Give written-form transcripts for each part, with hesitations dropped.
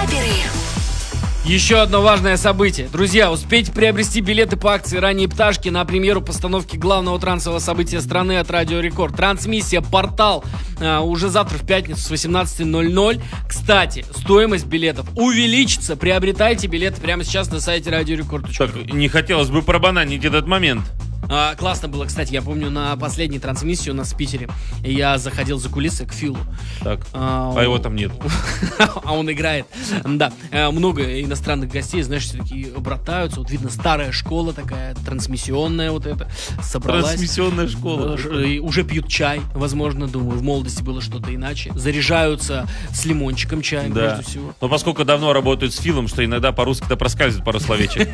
Вейкаперы. Еще одно важное событие. Друзья, успейте приобрести билеты по акции «Ранние пташки» на премьеру постановки главного трансового события страны от Радио Рекорд. Трансмиссия «Портал» уже завтра в пятницу с 18:00. Кстати, стоимость билетов увеличится. Приобретайте билеты прямо сейчас на сайте radiorecord.ru. Так, не хотелось бы пробананить этот момент. Классно было, кстати, я помню, на последней трансмиссии у нас в Питере я заходил за кулисы к Филу. Так, его там нет. А он играет. Да, много иностранных гостей, знаешь, все такие братаются. Вот видно, старая школа такая, трансмиссионная вот эта, собралась. Трансмиссионная школа. И уже пьют чай, возможно, думаю, в молодости было что-то иначе. Заряжаются с лимончиком чаем, Да. прежде всего. Но поскольку давно работают с Филом, что иногда по-русски-то проскальзывает пару словечек.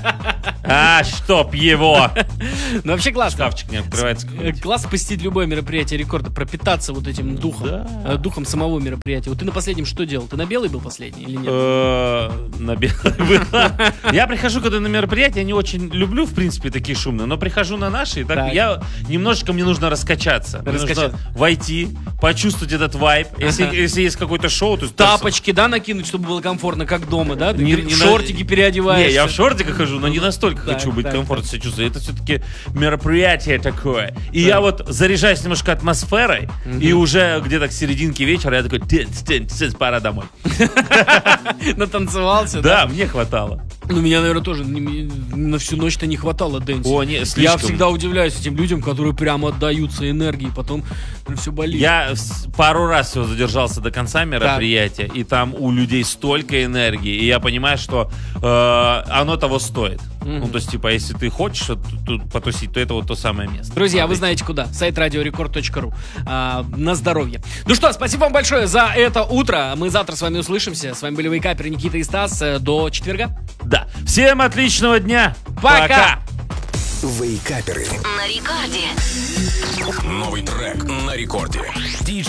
Чтоб его! Ну, вообще классно. Шкафчик не открывается. Класс посетить любое мероприятие Рекорда, пропитаться вот этим духом, духом самого мероприятия. Вот ты на последнем что делал? Ты на белый был последний или нет? На белый был. Я прихожу, когда на мероприятие, я не очень люблю, в принципе, такие шумные, но прихожу на наши, и так я немножечко мне нужно раскачаться. Мне нужно войти, почувствовать этот вайб. Если есть какое-то шоу, то есть тапочки, да, накинуть, чтобы было комфортно, как дома, да? Ты Не в шортики переодеваешься. Не, я в шортиках хожу, но не настолько хочу быть комфортно себя чувствовать. Это все-таки мероприятие такое. И я вот заряжаюсь немножко атмосферой, и уже где-то к серединке вечера я такой, пора домой. Натанцевался, да? Да, мне хватало. Ну, меня, наверное, тоже на всю ночь-то не хватало дэнси. О, не, слишком. Я всегда удивляюсь этим людям, которые прямо отдаются энергии, потом все болит. Я пару раз всего задержался до конца мероприятия, и там у людей столько энергии, и я понимаю, что оно того стоит. Ну, то есть, типа, если ты хочешь тут потусить, то это вот то самое место. Друзья, вы знаете куда. Сайт radiorecord.ru. На здоровье. Ну что, спасибо вам большое за это утро. Мы завтра с вами услышимся. С вами были Вейкаперы Никита и Стас. До четверга. Да. Всем отличного дня. Пока. Вейкаперы. На рекорде. Новый трек на рекорде.